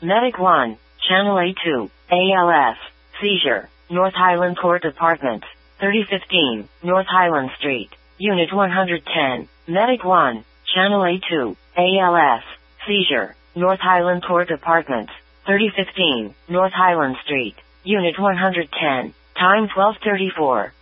Medic 1, Channel A2, ALS, seizure, North Highland Court Apartments, 3015, North Highland Street, Unit 110, Medic 1, Channel A2, ALS, seizure, North Highland Court Apartments, 3015, North Highland Street, Unit 110, time 12:34.